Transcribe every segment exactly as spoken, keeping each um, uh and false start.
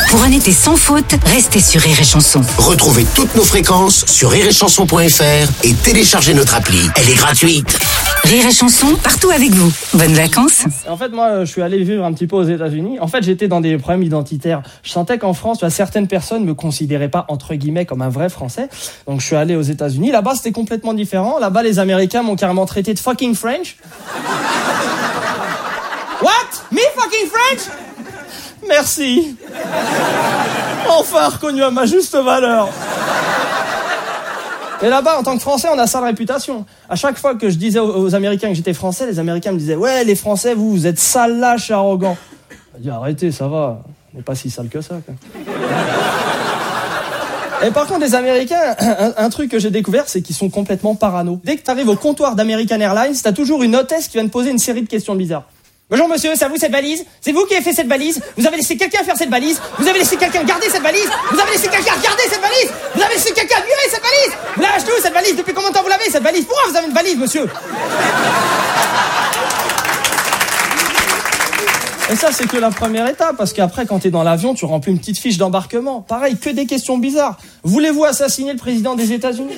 Pour un été sans faute, restez sur Rire et Chanson. Retrouvez toutes nos fréquences sur rire et chanson point f r et téléchargez notre appli. Elle est gratuite. Rire et Chanson, partout avec vous. Bonnes vacances. En fait, moi, je suis allé vivre un petit peu aux États-Unis. En fait, j'étais dans des problèmes identitaires. Je sentais qu'en France, certaines personnes me considéraient pas, entre guillemets, comme un vrai Français. Donc, je suis allé aux États-Unis. Là-bas, c'était complètement différent. Là-bas, les Américains m'ont carrément traité de fucking French. What? Me fucking French? Merci. Enfin reconnu à ma juste valeur. Et là-bas, en tant que Français, on a sale réputation. À chaque fois que je disais aux, aux Américains que j'étais Français, les Américains me disaient « Ouais, les Français, vous, vous êtes sales, lâches et arrogants. » Je dis « Arrêtez, ça va. On n'est pas si sale que ça. » quoi. Et par contre, les Américains, un, un truc que j'ai découvert, c'est qu'ils sont complètement parano. Dès que tu arrives au comptoir d'American Airlines, t'as toujours une hôtesse qui vient te poser une série de questions bizarres. Bonjour monsieur, c'est à vous cette valise? C'est vous qui avez fait cette valise? Vous avez laissé quelqu'un faire cette valise? Vous avez laissé quelqu'un garder cette valise? Vous avez laissé quelqu'un regarder cette valise? Vous avez laissé quelqu'un admirer cette valise? Vous l'avez achetée où cette valise? Depuis combien de temps vous l'avez cette valise? Pourquoi vous avez une valise, monsieur? Et ça, c'est que la première étape, parce qu'après, quand t'es dans l'avion, tu remplis une petite fiche d'embarquement. Pareil, que des questions bizarres. Voulez-vous assassiner le président des États-Unis?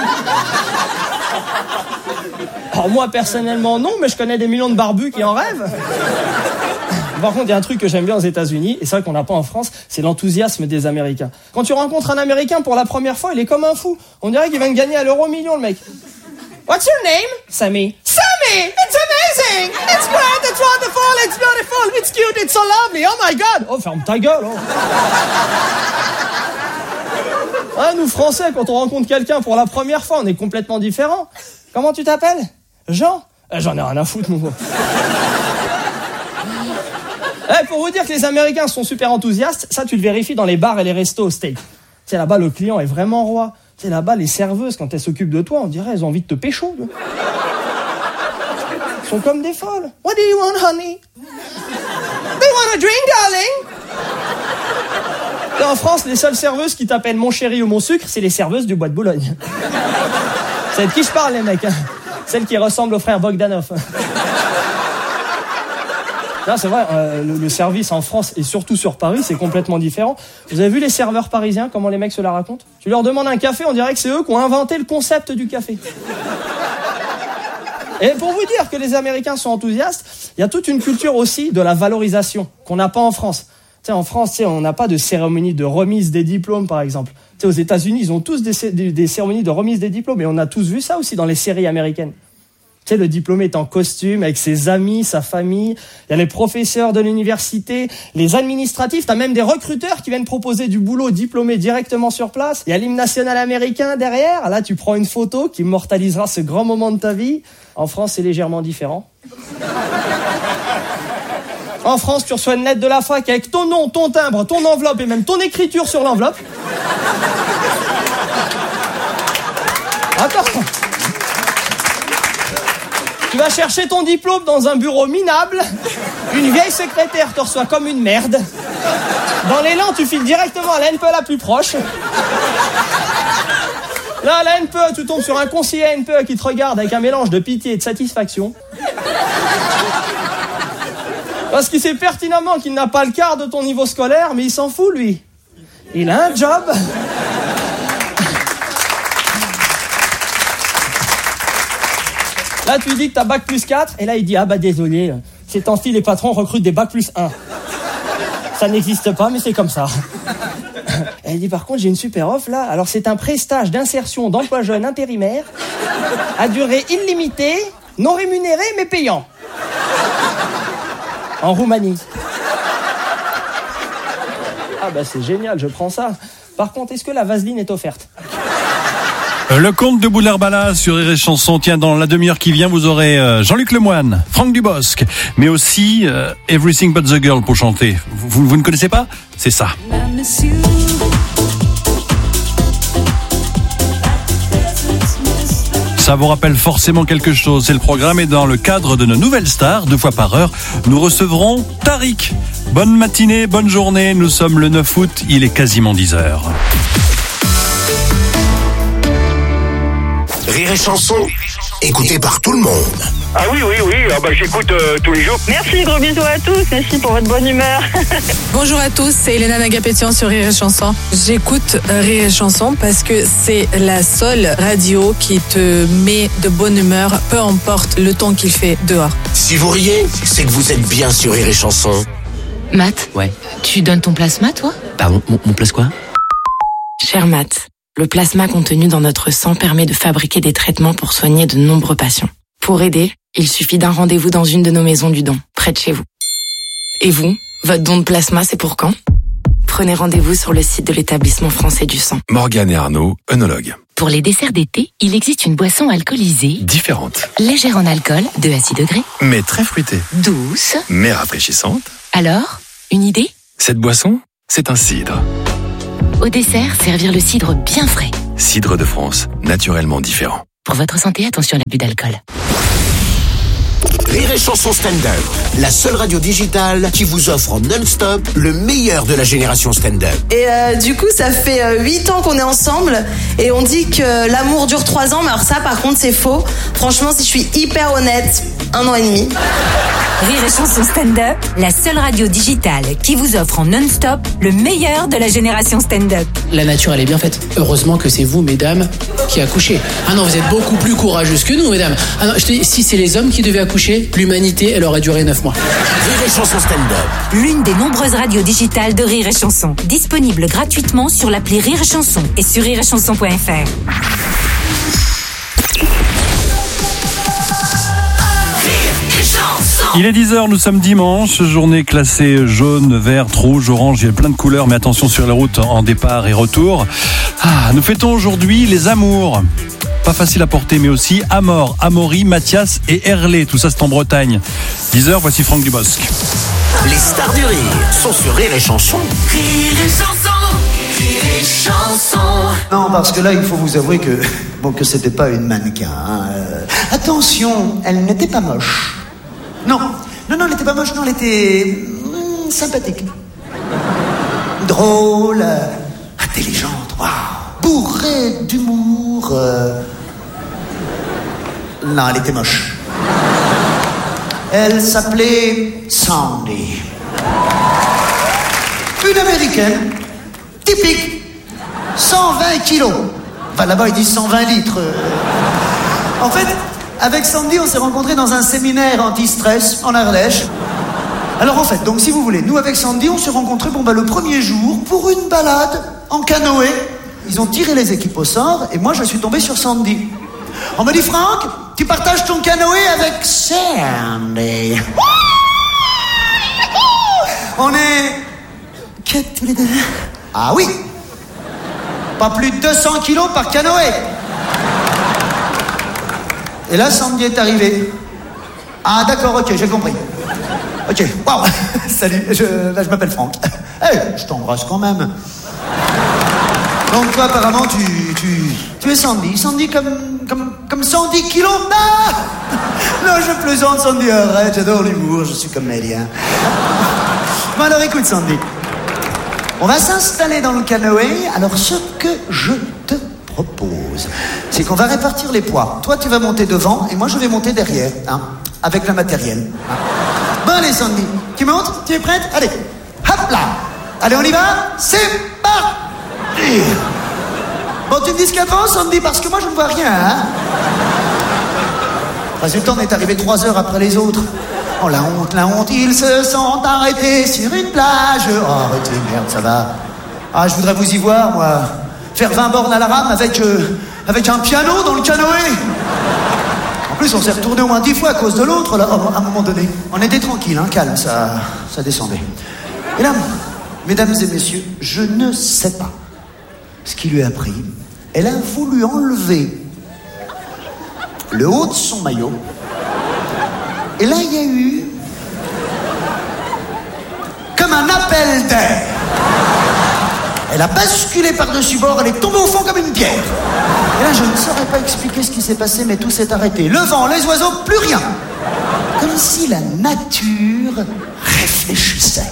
Alors moi, personnellement, non, mais je connais des millions de barbus qui en rêvent. Par contre, il y a un truc que j'aime bien aux États-Unis, et c'est vrai qu'on n'a pas en France, c'est l'enthousiasme des Américains. Quand tu rencontres un Américain pour la première fois, il est comme un fou. On dirait qu'il vient de gagner à l'euro million, le mec. What's your name? Sammy. Sammy! It's amazing! It's great! It's wonderful! It's beautiful! It's cute! It's so lovely! Oh my God! Oh, ferme ta gueule! Oh. Ah, nous, Français, quand on rencontre quelqu'un pour la première fois, on est complètement différents. Comment tu t'appelles? Jean? Eh, j'en ai rien à foutre, mon gars. Eh, pour vous dire que les Américains sont super enthousiastes, ça, tu le vérifies dans les bars et les restos au steak. Tu sais, là-bas, le client est vraiment roi. Tu sais, là-bas, les serveuses, quand elles s'occupent de toi, on dirait elles ont envie de te pécho. Là. Elles sont comme des folles. What do you want, honey? Do you want a drink, darling? Et en France, les seules serveuses qui t'appellent mon chéri ou mon sucre, c'est les serveuses du Bois de Boulogne. C'est de qui je parle, les mecs, hein. Celles qui ressemblent au frère Bogdanov. Là, c'est vrai, euh, le, le service en France et surtout sur Paris, c'est complètement différent. Vous avez vu les serveurs parisiens, comment les mecs se la racontent? Tu leur demandes un café, on dirait que c'est eux qui ont inventé le concept du café. Et pour vous dire que les Américains sont enthousiastes, il y a toute une culture aussi de la valorisation qu'on n'a pas en France. Tu sais, en France, tu sais, on n'a pas de cérémonie de remise des diplômes, par exemple. Tu sais, aux États-Unis, ils ont tous des, des, des cérémonies de remise des diplômes, et on a tous vu ça aussi dans les séries américaines. Tu sais, le diplômé est en costume, avec ses amis, sa famille. Il y a les professeurs de l'université, les administratifs. T'as même des recruteurs qui viennent proposer du boulot diplômé directement sur place. Il y a l'hymne national américain derrière. Là, tu prends une photo qui immortalisera ce grand moment de ta vie. En France, c'est légèrement différent. En France, tu reçois une lettre de la fac avec ton nom, ton timbre, ton enveloppe et même ton écriture sur l'enveloppe. Attends. Tu vas chercher ton diplôme dans un bureau minable. Une vieille secrétaire te reçoit comme une merde. Dans l'élan, tu files directement à la N P E la plus proche. Là, à la N P E, tu tombes sur un conseiller N P E qui te regarde avec un mélange de pitié et de satisfaction. Parce qu'il sait pertinemment qu'il n'a pas le quart de ton niveau scolaire, mais il s'en fout, lui. Il a un job. Là, tu lui dis que t'as bac plus quatre, et là, il dit, ah bah désolé, ces temps-ci, les patrons recrutent des bac plus un. Ça n'existe pas, mais c'est comme ça. Elle dit, par contre, j'ai une super offre, là. Alors, c'est un prestage d'insertion d'emploi jeune intérimaire, à durée illimitée, non rémunéré, mais payant. En Roumanie. Ah bah, c'est génial, je prends ça. Par contre, est-ce que la vaseline est offerte? Le conte de Boulard-Balaz sur Rire et Chanson. Tiens, dans la demi-heure qui vient, vous aurez euh, Jean-Luc Lemoyne, Franck Dubosc, mais aussi euh, Everything But The Girl pour chanter. Vous, vous ne connaissez pas? C'est ça. Ça vous rappelle forcément quelque chose. C'est le programme, et dans le cadre de nos nouvelles stars, deux fois par heure, nous recevrons Tariq. Bonne matinée, bonne journée. Nous sommes le neuf août, il est quasiment dix heures. Rire et Chanson, écouté par tout le monde. Ah oui, oui, oui, ah bah, j'écoute euh, tous les jours. Merci, gros bisous à tous. Merci pour votre bonne humeur. Bonjour à tous, c'est Elena Nagapétian sur Rire et Chanson. J'écoute Rire et Chanson parce que c'est la seule radio qui te met de bonne humeur, peu importe le temps qu'il fait dehors. Si vous riez, c'est que vous êtes bien sur Rire et Chanson. Matt, Ouais. tu donnes ton plasma, toi? Pardon, mon, mon place quoi? Cher Matt, le plasma contenu dans notre sang permet de fabriquer des traitements pour soigner de nombreux patients. Pour aider, il suffit d'un rendez-vous dans une de nos maisons du don, près de chez vous. Et vous, votre don de plasma, c'est pour quand? Prenez rendez-vous sur le site de l'établissement français du sang. Morgane et Arnaud, œnologues. Pour les desserts d'été, il existe une boisson alcoolisée, Différentes, légère en alcool, deux à six degrés, mais très fruitées, douce. mais rafraîchissantes. Alors, une idée? Cette boisson, c'est un cidre. Au dessert, servir le cidre bien frais. Cidre de France, naturellement différent. Pour votre santé, attention à l'abus d'alcool. Rire et Chanson stand-up, la seule radio digitale qui vous offre en non-stop le meilleur de la génération stand-up. Et euh, du coup, ça fait euh, huit ans qu'on est ensemble et on dit que l'amour dure trois ans, mais alors ça, par contre, c'est faux. Franchement, si je suis hyper honnête, un an et demi. Rire et Chanson stand-up, la seule radio digitale qui vous offre en non-stop le meilleur de la génération stand-up. La nature, elle est bien faite. Heureusement que c'est vous, mesdames, qui accouchez. Ah non, vous êtes beaucoup plus courageuses que nous, mesdames. Ah non, je te dis, si c'est les hommes qui devaient accoucher, l'humanité, elle aurait duré neuf mois. Rire et Chanson stand-up. L'une des nombreuses radios digitales de Rire et Chanson. Disponible gratuitement sur l'appli Rire et Chanson et sur rire et chanson point f r. Il est dix heures, nous sommes dimanche, journée classée jaune, vert, rouge, orange, il y a plein de couleurs, mais attention sur les routes en départ et retour. Ah, nous fêtons aujourd'hui les amours. Pas facile à porter, mais aussi Amor, Amaury, Mathias et Herlé. Tout ça, c'est en Bretagne. dix heures, voici Franck Dubosc. Les stars du rire sont sur Rire et Chanson. Rire et Chanson, Rire et Chanson. Non, parce que là, il faut vous avouer que bon, que c'était pas une mannequin. Hein. Euh, attention, elle n'était pas moche. Non, non, non, elle n'était pas moche, non, elle était hum, sympathique. Drôle, euh, intelligente, waouh, bourrée d'humour. Euh... Non, elle était moche. Elle s'appelait Sandy. Une américaine, typique, cent vingt kilos. Enfin, là-bas, ils disent cent vingt litres. En fait, avec Sandy, on s'est rencontrés dans un séminaire anti-stress en Ardèche. Alors en fait, donc si vous voulez, nous avec Sandy, on s'est rencontrés bon, bah, le premier jour pour une balade en canoë. Ils ont tiré les équipes au sort et moi je suis tombé sur Sandy. On m'a dit, Franck, tu partages ton canoë avec Sandy. On est... que tous les deux. Ah oui. Pas plus de deux cents kilos par canoë. Et là, Sandy est arrivée. Ah, d'accord, ok, j'ai compris. Ok, waouh, salut, je, là, je m'appelle Franck. Hey, je t'embrasse quand même. Donc, toi, apparemment, tu, tu, tu es Sandy. Sandy comme, comme, comme cent dix kilos. Ah non, je plaisante, Sandy, arrête, j'adore l'humour, je suis comédien. Bon, alors, écoute, Sandy. On va s'installer dans le canoë. Alors, ce que je te propose, c'est qu'on va répartir les poids. Toi, tu vas monter devant et moi, je vais monter derrière, hein, avec le matériel. Hein. Bon, allez, Sandy, tu montes? Tu es prête? Allez, hop là. Allez, on y va? C'est parti. Bon, tu me dis ce qu'avance, Sandy, parce que moi, je ne vois rien, hein. Résultat, on est arrivé trois heures après les autres. Oh, la honte, la honte, ils se sont arrêtés sur une plage. Oh, arrêtez, merde, ça va. Ah, je voudrais vous y voir, moi. Faire vingt bornes à la rame avec, euh, avec un piano dans le canoë. En plus, on s'est retourné au moins dix fois à cause de l'autre, là, à un moment donné. On était tranquille, hein, calme, ça, ça descendait. Et là, mesdames et messieurs, je ne sais pas ce qui lui a pris. Elle a voulu enlever le haut de son maillot. Et là, il y a eu comme un appel d'air. Elle a basculé par-dessus bord, elle est tombée au fond comme une pierre. Et là, je ne saurais pas expliquer ce qui s'est passé, mais tout s'est arrêté. Le vent, les oiseaux, plus rien. Comme si la nature réfléchissait.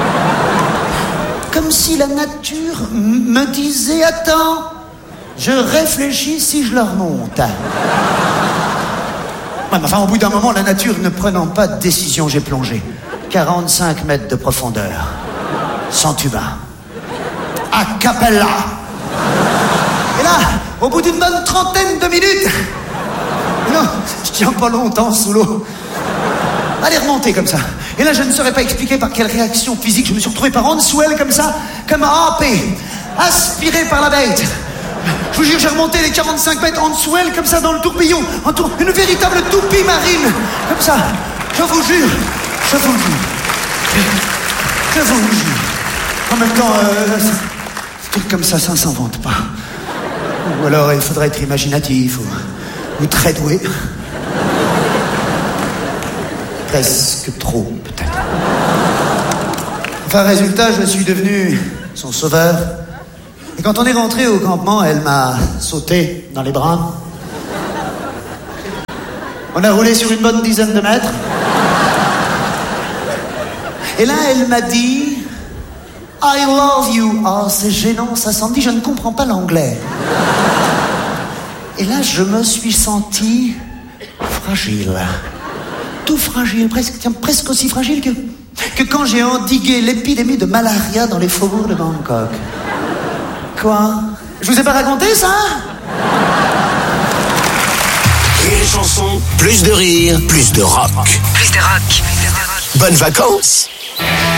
Comme si la nature m- me disait, attends, je réfléchis si je leur monte. Ouais, mais enfin, au bout d'un moment, la nature ne prenant pas de décision, j'ai plongé. quarante-cinq mètres de profondeur. Sans tuba. A cappella. Et là, au bout d'une bonne trentaine de minutes... Non, je tiens pas longtemps sous l'eau. Allez, remonter comme ça. Et là, je ne saurais pas expliquer par quelle réaction physique je me suis retrouvé par en dessous elle, comme ça, comme happé, aspiré par la bête. Je vous jure, j'ai remonté les quarante-cinq mètres en dessous elle, comme ça, dans le tourbillon, en tour... une véritable toupie marine, comme ça. Je vous jure, je vous jure, je vous jure. En même temps, euh, un truc comme ça, ça ne s'invente pas. Ou alors, il faudrait être imaginatif, ou, ou très doué. Presque trop, peut-être. Enfin, résultat, je suis devenu son sauveur. Et quand on est rentré au campement, elle m'a sauté dans les bras. On a roulé sur une bonne dizaine de mètres. Et là, elle m'a dit « I love you ». Oh, c'est gênant, ça s'en dit, je ne comprends pas l'anglais. Et là, je me suis senti fragile. Tout fragile, presque, tiens, presque aussi fragile que, que quand j'ai endigué l'épidémie de malaria dans les faubourgs de Bangkok. Quoi? Je vous ai pas raconté ça? Rire et chanson, plus de rire, plus de rock. Plus de rock. Bonnes vacances!